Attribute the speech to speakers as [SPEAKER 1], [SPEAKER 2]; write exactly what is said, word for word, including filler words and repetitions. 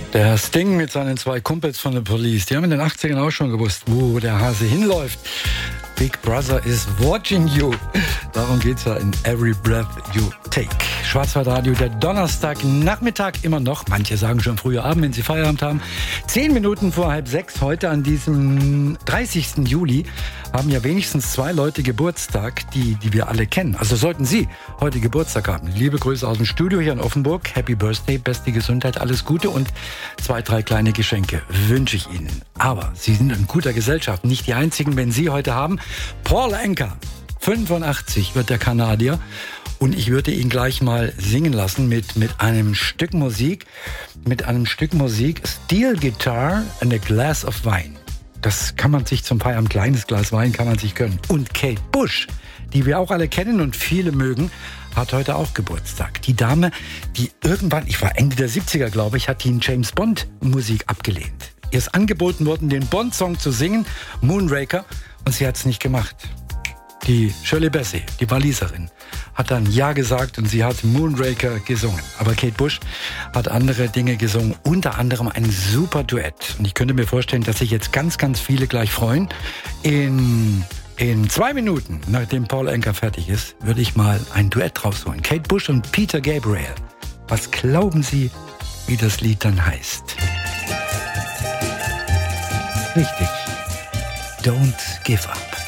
[SPEAKER 1] Der Sting mit seinen zwei Kumpels von The Police, die haben in den achtzigern auch schon gewusst, wo der Hase hinläuft. Big Brother is watching you. Darum geht's ja in Every Breath You Take. Schwarzwaldradio, der Donnerstagnachmittag immer noch. Manche sagen schon früher Abend, wenn sie Feierabend haben. Zehn Minuten vor halb sechs heute an diesem dreißigsten Juli haben ja wenigstens zwei Leute Geburtstag, die, die wir alle kennen. Also sollten Sie heute Geburtstag haben. Liebe Grüße aus dem Studio hier in Offenburg. Happy Birthday, beste Gesundheit, alles Gute und zwei, drei kleine Geschenke wünsche ich Ihnen. Aber Sie sind in guter Gesellschaft. Nicht die einzigen, wenn Sie heute haben. Paul Anka, fünfundachtzig wird der Kanadier. Und ich würde ihn gleich mal singen lassen mit, mit einem Stück Musik, mit einem Stück Musik, Steel Guitar and a Glass of Wine. Das kann man sich zum Feiern, ein kleines Glas Wein kann man sich gönnen. Und Kate Bush, die wir auch alle kennen und viele mögen, hat heute auch Geburtstag. Die Dame, die irgendwann, ich war Ende der siebziger, glaube ich, hat die in James Bond Musik abgelehnt. Ihr ist angeboten worden, den Bond-Song zu singen, Moonraker, und sie hat es nicht gemacht. Die Shirley Bassey, die Waliserin, hat dann Ja gesagt und sie hat Moonraker gesungen. Aber Kate Bush hat andere Dinge gesungen, unter anderem ein super Duett. Und ich könnte mir vorstellen, dass sich jetzt ganz, ganz viele gleich freuen. In, in zwei Minuten, nachdem Paul Anka fertig ist, würde ich mal ein Duett rausholen. Kate Bush und Peter Gabriel. Was glauben Sie, wie das Lied dann heißt? Richtig. Don't give up.